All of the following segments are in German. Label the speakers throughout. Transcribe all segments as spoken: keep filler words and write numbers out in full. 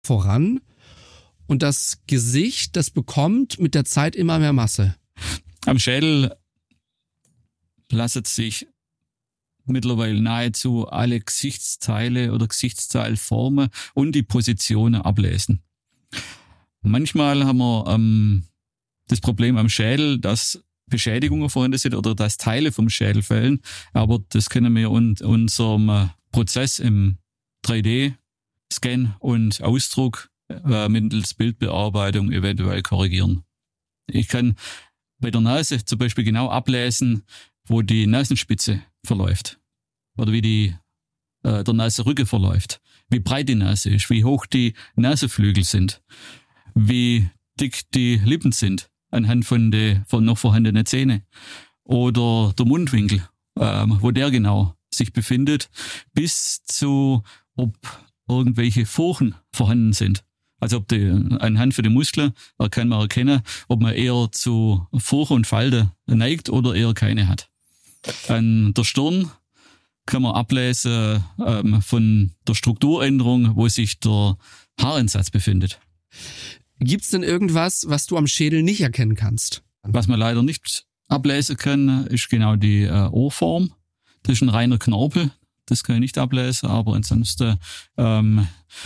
Speaker 1: voran und das Gesicht, das bekommt mit der Zeit immer mehr Masse.
Speaker 2: Am Schädel lassen sich mittlerweile nahezu alle Gesichtsteile oder Gesichtsteilformen und die Positionen ablesen. Manchmal haben wir ähm, das Problem am Schädel, dass Beschädigungen vorhanden sind oder dass Teile vom Schädel fehlen, aber das können wir in unserem Prozess im drei D-Scan und Ausdruck äh, mittels Bildbearbeitung eventuell korrigieren. Ich kann bei der Nase zum Beispiel genau ablesen, wo die Nasenspitze verläuft oder wie die äh, der Nasenrücken verläuft, wie breit die Nase ist, wie hoch die Nasenflügel sind, wie dick die Lippen sind anhand von den von noch vorhandenen Zähnen oder der Mundwinkel, ähm, wo der genau sich befindet, bis zu ob irgendwelche Furchen vorhanden sind. Also ob die, anhand von den Muskeln kann man erkennen, ob man eher zu Furchen und Falten neigt oder eher keine hat. An der Stirn kann man ablesen ähm, von der Strukturänderung, wo sich der Haarinsatz befindet.
Speaker 1: Gibt's denn irgendwas, was du am Schädel nicht erkennen kannst?
Speaker 2: Was man leider nicht ablesen kann, ist genau die äh, Ohrform. Das ist ein reiner Knorpel, das kann ich nicht ablesen, aber ansonsten ähm,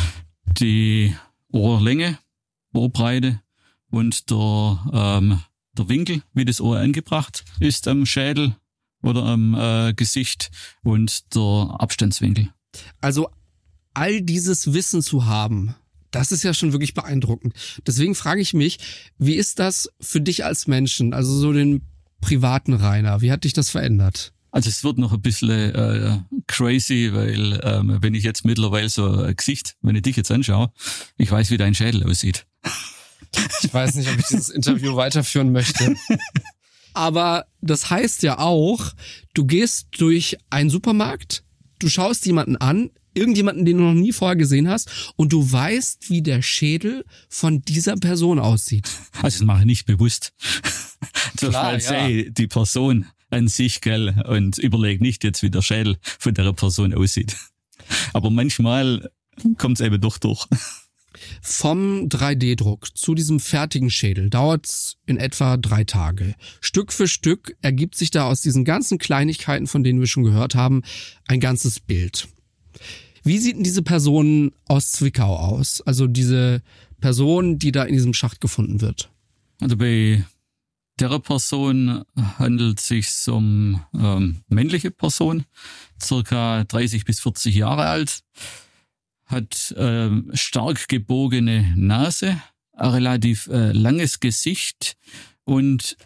Speaker 2: die Ohrlänge, Ohrbreite und der, ähm, der Winkel, wie das Ohr angebracht ist am Schädel oder am äh, Gesicht und der Abstandswinkel.
Speaker 1: Also all dieses Wissen zu haben, das ist ja schon wirklich beeindruckend. Deswegen frage ich mich, wie ist das für dich als Menschen, also so den privaten Rainer, wie hat dich das verändert?
Speaker 2: Also es wird noch ein bisschen äh, crazy, weil ähm, wenn ich jetzt mittlerweile so ein Gesicht, wenn ich dich jetzt anschaue, ich weiß, wie dein Schädel aussieht.
Speaker 1: Ich weiß nicht, ob ich dieses Interview weiterführen möchte. Aber das heißt ja auch, du gehst durch einen Supermarkt, du schaust jemanden an, irgendjemanden, den du noch nie vorher gesehen hast, und du weißt, wie der Schädel von dieser Person aussieht.
Speaker 2: Also das mache ich nicht bewusst.
Speaker 1: Klar,
Speaker 2: Total
Speaker 1: ja.
Speaker 2: sehe die Person an sich, gell, und überlege nicht jetzt, wie der Schädel von der Person aussieht. Aber manchmal kommt es eben doch durch.
Speaker 1: Vom drei D Druck zu diesem fertigen Schädel dauert's in etwa drei Tage. Stück für Stück ergibt sich da aus diesen ganzen Kleinigkeiten, von denen wir schon gehört haben, ein ganzes Bild. Wie sieht denn diese Person aus Zwickau aus? Also diese Person, die da in diesem Schacht gefunden wird.
Speaker 2: Also bei der Person handelt es sich um ähm, männliche Person, circa dreißig bis vierzig Jahre alt, hat ähm, stark gebogene Nase, ein relativ äh, langes Gesicht und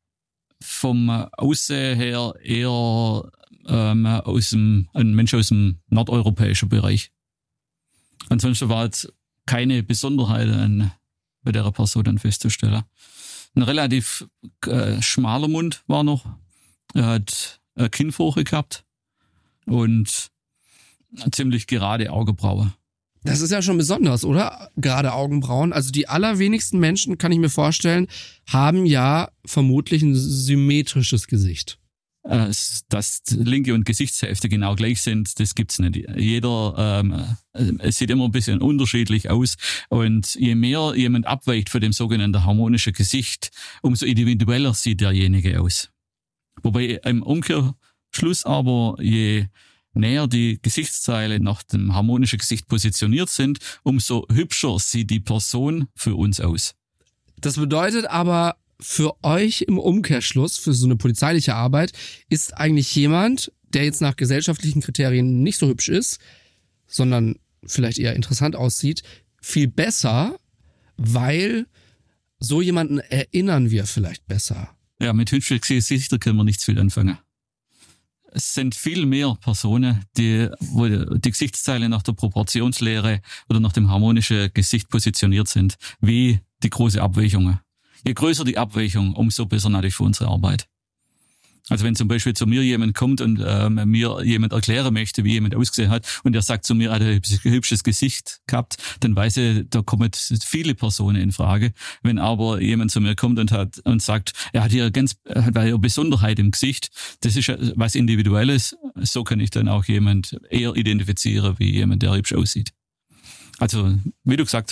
Speaker 2: vom Aussehen her eher ähm, aus dem, ein Mensch aus dem nordeuropäischen Bereich. Ansonsten war jetzt keine Besonderheit an, bei der Person dann festzustellen. Ein relativ äh, schmaler Mund war noch. Er hat eine Kinnfurche gehabt und eine ziemlich gerade Augenbraue.
Speaker 1: Das ist ja schon besonders, oder? Gerade Augenbrauen. Also die allerwenigsten Menschen, kann ich mir vorstellen, haben ja vermutlich ein symmetrisches Gesicht.
Speaker 2: Äh, dass linke und Gesichtshälfte genau gleich sind, das gibt's nicht. Jeder, ähm, es sieht immer ein bisschen unterschiedlich aus. Und je mehr jemand abweicht von dem sogenannten harmonischen Gesicht, umso individueller sieht derjenige aus. Wobei im Umkehrschluss aber, je näher die Gesichtsteile nach dem harmonischen Gesicht positioniert sind, umso hübscher sieht die Person für uns aus.
Speaker 1: Das bedeutet aber, für euch im Umkehrschluss, für so eine polizeiliche Arbeit, ist eigentlich jemand, der jetzt nach gesellschaftlichen Kriterien nicht so hübsch ist, sondern vielleicht eher interessant aussieht, viel besser, weil so jemanden erinnern wir vielleicht besser.
Speaker 2: Ja, mit hübschen Gesichtern können wir nichts viel anfangen. Es sind viel mehr Personen, die, wo die Gesichtsteile nach der Proportionslehre oder nach dem harmonischen Gesicht positioniert sind, wie die große Abweichungen. Je größer die Abweichung, umso besser natürlich für unsere Arbeit. Also wenn zum Beispiel zu mir jemand kommt und ähm, mir jemand erklären möchte, wie jemand ausgesehen hat, und er sagt zu mir, er hat ein hübsches Gesicht gehabt, dann weiß ich, da kommen viele Personen in Frage. Wenn aber jemand zu mir kommt und hat und sagt, er hat hier ganz er hat eine Besonderheit im Gesicht, das ist was Individuelles, so kann ich dann auch jemand eher identifizieren, wie jemand, der hübsch aussieht. Also, wie du gesagt